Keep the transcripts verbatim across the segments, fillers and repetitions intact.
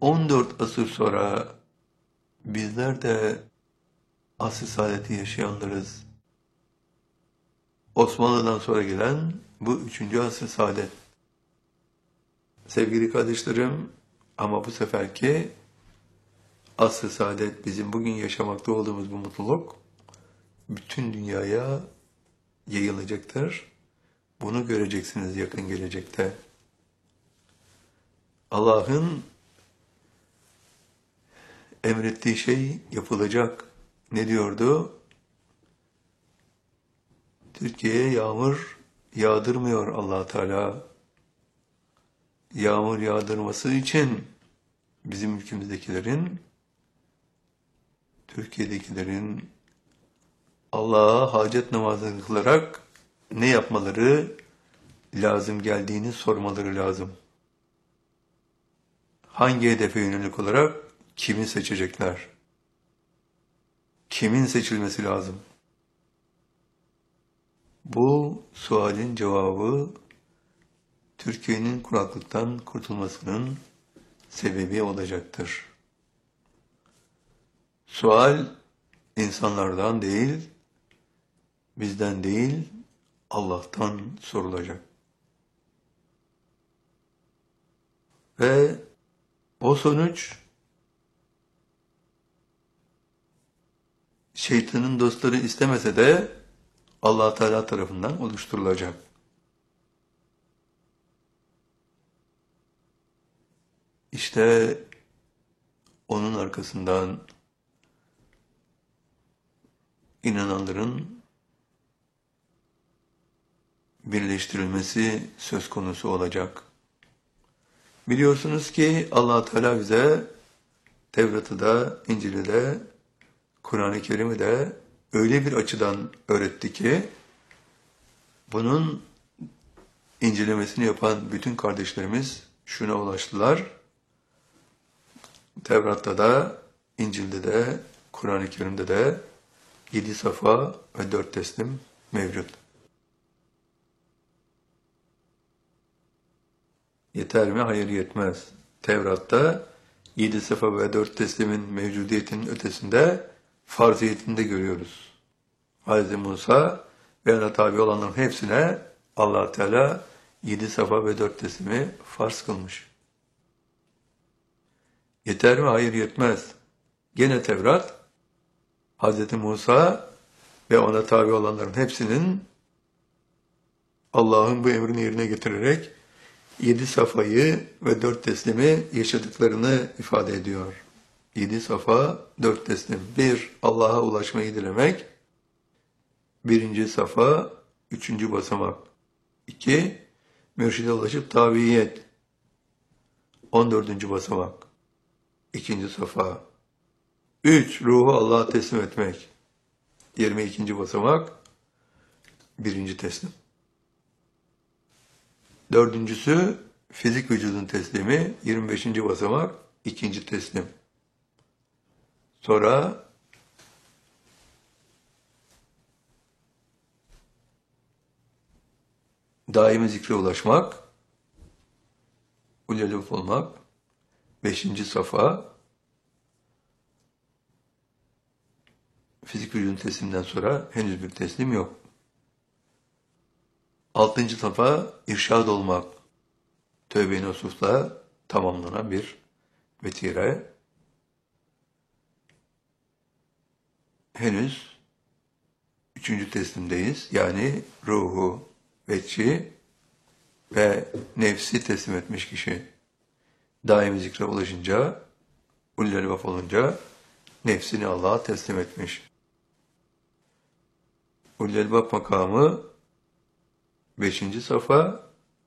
on dört asır sonra bizler de asr-ı saadeti yaşayanlarız. Osmanlı'dan sonra gelen bu üçüncü asr-ı saadet. Sevgili kardeşlerim, ama bu seferki asr-ı saadet, bizim bugün yaşamakta olduğumuz bu mutluluk bütün dünyaya yayılacaktır. Bunu göreceksiniz yakın gelecekte. Allah'ın emrettiği şey yapılacak. Ne diyordu? Türkiye'ye yağmur yağdırmıyor Allah Teala. Yağmur yağdırması için bizim ülkemizdekilerin, Türkiye'dekilerin Allah'a hacet namazını kılarak ne yapmaları lazım geldiğini sormaları lazım. Hangi hedefe yönelik olarak kimi seçecekler? Kimin seçilmesi lazım? Bu sualin cevabı Türkiye'nin kuraklıktan kurtulmasının sebebi olacaktır. Sual insanlardan değil, bizden değil, Allah'tan sorulacak. Ve o sonuç şeytanın dostları istemese de Allah Teala tarafından oluşturulacak. İşte onun arkasından inananların birleştirilmesi söz konusu olacak. Biliyorsunuz ki Allah Teala bize Tevrat'ı da, İncil'i de, Kur'an-ı Kerim'i de öyle bir açıdan öğretti ki bunun incelemesini yapan bütün kardeşlerimiz şuna ulaştılar. Tevrat'ta da, İncil'de de, Kur'an-ı Kerim'de de yedi safa ve dört teslim mevcut. Yeter mi? Hayır, yetmez. Tevrat'ta yedi safa ve dört teslimin mevcudiyetinin ötesinde farziyetini de görüyoruz. Hz. Musa ve ona tabi olanların hepsine Allah Teala yedi safa ve dört teslimi farz kılmış. Yeter mi? Hayır, yetmez. Gene Tevrat, Hz. Musa ve ona tabi olanların hepsinin Allah'ın bu emrini yerine getirerek yedi safayı ve dört teslimi yaşadıklarını ifade ediyor. Yedi safa, dört teslim. Bir, Allah'a ulaşmayı dilemek. Birinci safa, üçüncü basamak. İki, mürşide ulaşıp tabiyet. On dördüncü basamak. İkinci safa. Üç, ruhu Allah'a teslim etmek. Yirmi ikinci basamak. Birinci teslim. Dördüncüsü, fizik vücudun teslimi. Yirmi beşinci basamak. İkinci teslim. Sonra daimi zikre ulaşmak, uleluf olmak, beşinci safa, fizik vücudun tesliminden sonra henüz bir teslim yok. Altıncı safa, irşad olmak, tövbe-i nusufla tamamlanan bir vetire. Henüz üçüncü teslimdeyiz. Yani ruhu, vetçi ve nefsi teslim etmiş kişi. Daimi zikre ulaşınca, ullel vaf olunca nefsini Allah'a teslim etmiş. Ullel vaf makamı beşinci safa,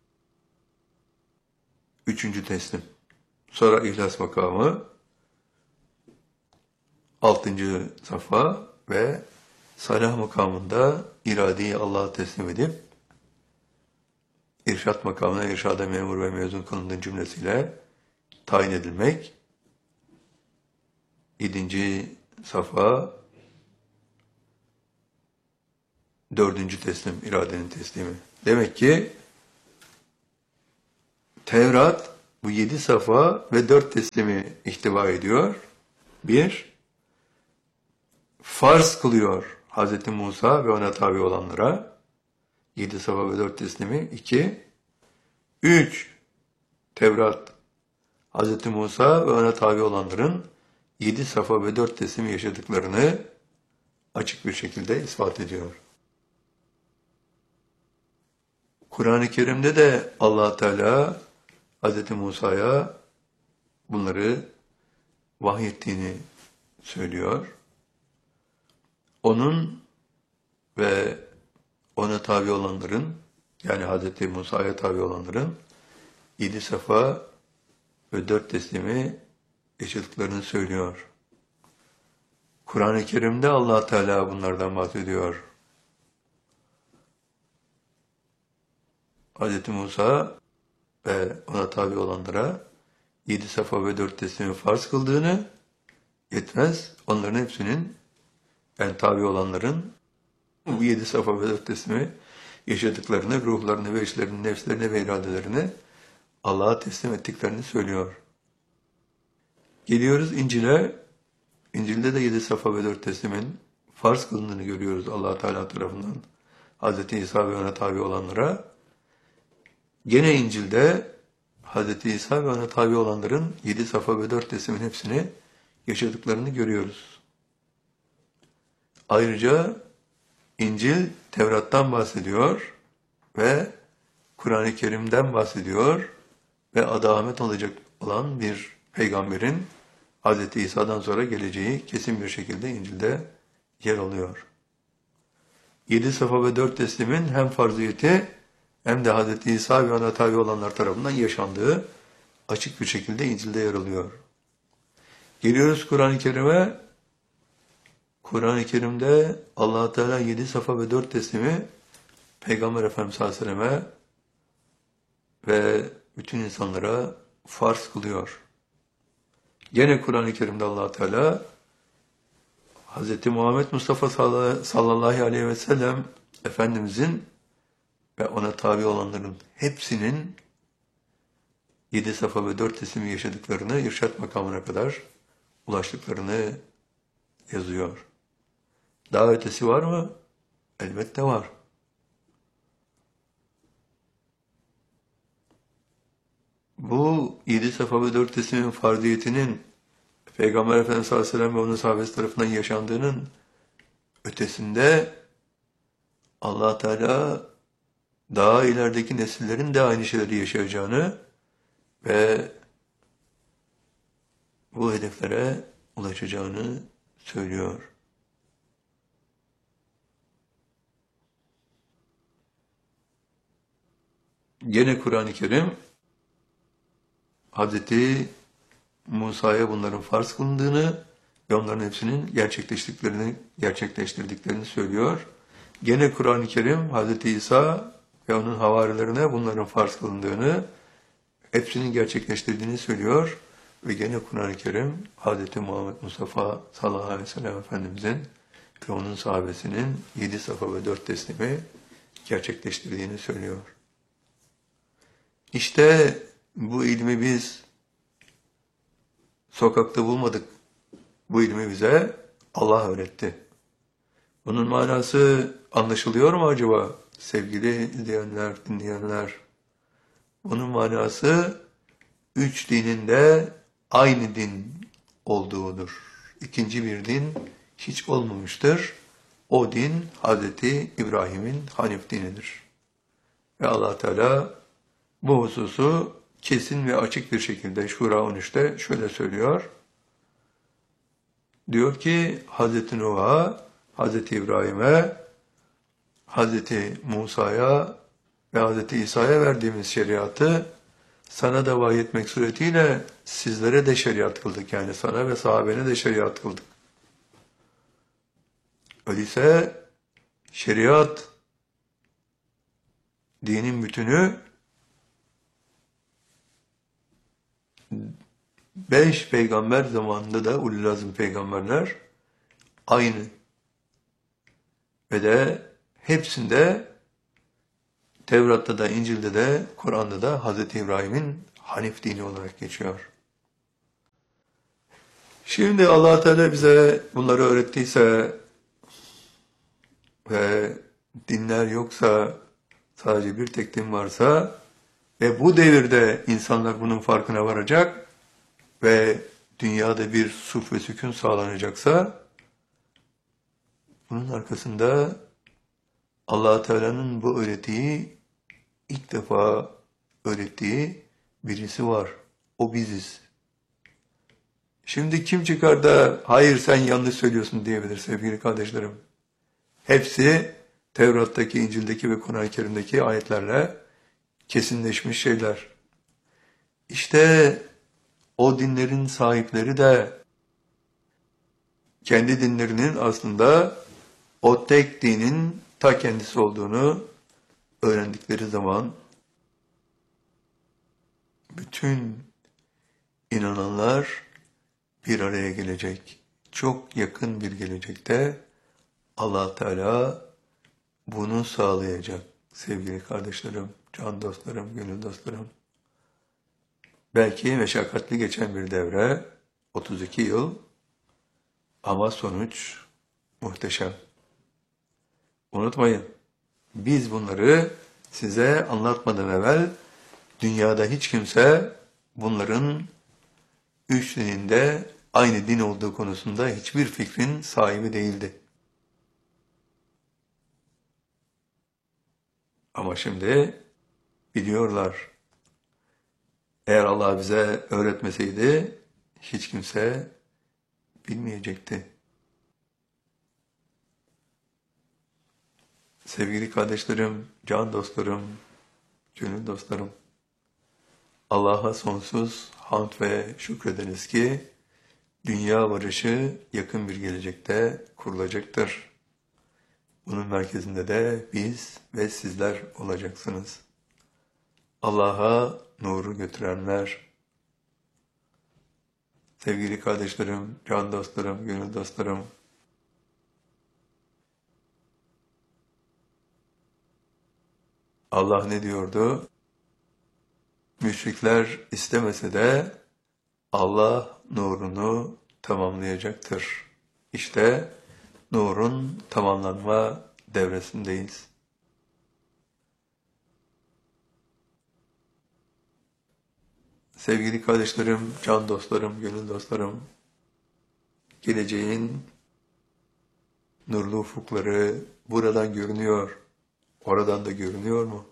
üçüncü teslim. Sonra ihlas makamı altıncı safa ve salah makamında iradeyi Allah'a teslim edip irşat makamına irşada memur ve mezun kılındığın cümlesiyle tayin edilmek. Yedinci safa, dördüncü teslim, iradenin teslimi. Demek ki Tevrat bu yedi safa ve dört teslimi ihtiva ediyor. Bir, farz kılıyor Hz. Musa ve ona tabi olanlara. Yedi safa ve dört teslimi. İki, üç, Tevrat, Hz. Musa ve ona tabi olanların yedi safa ve dört teslimi yaşadıklarını açık bir şekilde ispat ediyor. Kur'an-ı Kerim'de de Allah Teala Hz. Musa'ya bunları vahyettiğini söylüyor. Onun ve ona tabi olanların, yani Hz. Musa'ya tabi olanların yedi safa ve dört teslimi yaşadıklarını söylüyor. Kur'an-ı Kerim'de Allah Teala bunlardan bahsediyor. Hz. Musa ve ona tabi olanlara yedi safa ve dört teslimi farz kıldığını, yetmez, onların hepsinin, yani tabi olanların bu yedi safa ve dört teslimi yaşadıklarını, ruhlarını ve işlerini, nefslerini ve iradelerini Allah'a teslim ettiklerini söylüyor. Geliyoruz İncil'e. İncil'de de yedi safa ve dört teslimin farz kılındığını görüyoruz Allah Teala tarafından Hz. İsa ve ona tabi olanlara. Gene İncil'de Hz. İsa ve ona tabi olanların yedi safa ve dört teslimin hepsini yaşadıklarını görüyoruz. Ayrıca İncil Tevrat'tan bahsediyor ve Kur'an-ı Kerim'den bahsediyor ve adı Ahmet olacak olan bir peygamberin Hz. İsa'dan sonra geleceği kesin bir şekilde İncil'de yer alıyor. Yedi safa ve dört teslimin hem farziyeti hem de Hz. İsa ve ona tabi olanlar tarafından yaşandığı açık bir şekilde İncil'de yer alıyor. Geliyoruz Kur'an-ı Kerim'e. Kur'an-ı Kerim'de Allah Teala yedi safa ve dört teslimi Peygamber Efendimiz sallallahu aleyhi ve selleme ve bütün insanlara farz kılıyor. Gene Kur'an-ı Kerim'de Allah Teala Hz. Muhammed Mustafa sallallahu aleyhi ve sellem Efendimizin ve ona tabi olanların hepsinin yedi safa ve dört teslimi yaşadıklarını, irşat makamına kadar ulaştıklarını yazıyor. Daha ötesi var mı? Elbette var. Bu yedi safa ve dört teslimin farziyetinin Peygamber Efendimiz sallallahu aleyhi ve sellem ve onun sahabesi tarafından yaşandığının ötesinde Allah Teala daha ilerideki nesillerin de aynı şeyleri yaşayacağını ve bu hedeflere ulaşacağını söylüyor. Gene Kur'an-ı Kerim Hz. Musa'ya bunların farz kılındığını ve onların hepsinin gerçekleştirdiklerini, gerçekleştirdiklerini söylüyor. Gene Kur'an-ı Kerim Hz. İsa ve onun havarilerine bunların farz kılındığını, hepsinin gerçekleştirdiğini söylüyor. Ve gene Kur'an-ı Kerim Hz. Muhammed Mustafa sallallahu aleyhi ve sellem Efendimizin ve onun sahabesinin yedi safa ve dört teslimi gerçekleştirdiğini söylüyor. İşte bu ilmi biz sokakta bulmadık. Bu ilmi bize Allah öğretti. Bunun manası anlaşılıyor mu acaba? Sevgili izleyenler, dinleyenler. Bunun manası üç dinin de aynı din olduğudur. İkinci bir din hiç olmamıştır. O din Hazreti İbrahim'in Hanif dinidir. Ve Allah Teala bu hususu kesin ve açık bir şekilde Şura on üçte şöyle söylüyor. Diyor ki Hazreti Nuh'a, Hazreti İbrahim'e, Hazreti Musa'ya ve Hazreti İsa'ya verdiğimiz şeriatı sana da vahyetmek suretiyle sizlere de şeriat kıldık. Yani sana ve sahabene de şeriat kıldık. Öyleyse şeriat, dinin bütünü beş peygamber zamanında da ulul azm peygamberler aynı. Ve de hepsinde Tevrat'ta da, İncil'de de, Kur'an'da da Hazreti İbrahim'in Hanif dini olarak geçiyor. Şimdi Allah Teala bize bunları öğrettiyse ve dinler yoksa, sadece bir tek din varsa ve bu devirde insanlar bunun farkına varacak ve dünyada bir sulh ve sükun sağlanacaksa, bunun arkasında Allah Teala'nın bu öğretiyi ilk defa öğrettiği birisi var. O biziz. Şimdi kim çıkar da hayır sen yanlış söylüyorsun diyebilir sevgili kardeşlerim. Hepsi Tevrat'taki, İncil'deki ve Kur'an-ı Kerim'deki ayetlerle kesinleşmiş şeyler. İşte o dinlerin sahipleri de kendi dinlerinin aslında o tek dinin ta kendisi olduğunu öğrendikleri zaman bütün inananlar bir araya gelecek. Çok yakın bir gelecekte Allah Teala bunu sağlayacak sevgili kardeşlerim, can dostlarım, gönül dostlarım. Belki meşakkatli geçen bir devre, otuz iki yıl, ama sonuç muhteşem. Unutmayın, biz bunları size anlatmadan evvel dünyada hiç kimse bunların üç dininde aynı din olduğu konusunda hiçbir fikrin sahibi değildi. Ama şimdi biliyorlar. Eğer Allah bize öğretmeseydi hiç kimse bilmeyecekti. Sevgili kardeşlerim, can dostlarım, gönül dostlarım, Allah'a sonsuz hamd ve şükrediniz ki dünya barışı yakın bir gelecekte kurulacaktır. Bunun merkezinde de biz ve sizler olacaksınız. Allah'a nuru götürenler. Sevgili kardeşlerim, can dostlarım, gönül dostlarım, Allah ne diyordu? Müşrikler istemese de Allah nurunu tamamlayacaktır. İşte nurun tamamlanma devresindeyiz. Sevgili kardeşlerim, can dostlarım, gönül dostlarım, geleceğin nurlu ufukları buradan görünüyor. Oradan da görünüyor mu?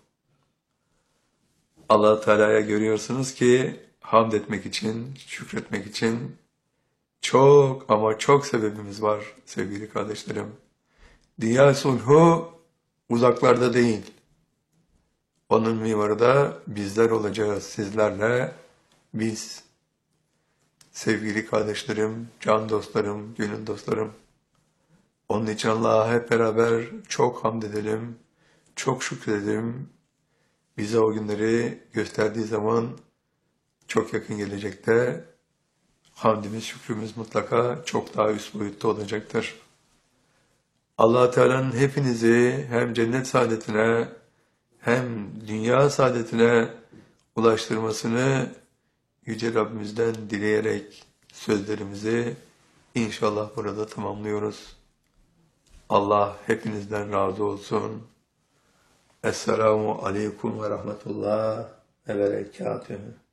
Allah Teala'ya görüyorsunuz ki hamd etmek için, şükretmek için çok ama çok sebebimiz var sevgili kardeşlerim. Dünya sulhu uzaklarda değil. Onun mimarı da bizler olacağız, sizlerle biz. Sevgili kardeşlerim, can dostlarım, gönül dostlarım. Onun için Allah'a hep beraber çok hamd edelim, çok şükredelim. Bize o günleri gösterdiği zaman çok yakın gelecekte hamdimiz, şükrümüz mutlaka çok daha üst boyutta olacaktır. Allah Teala'nın hepinizi hem cennet saadetine hem dünya saadetine ulaştırmasını Yüce Rabbimizden dileyerek sözlerimizi inşallah burada tamamlıyoruz. Allah hepinizden razı olsun. Esselamu Aleyküm ve Rahmetullah ve Berekatühü.